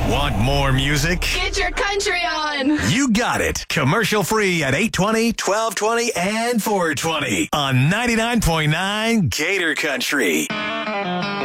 Want more music? Get your country on. You got it. Commercial free at 820, 1220, and 420 on 99.9 Gator Country.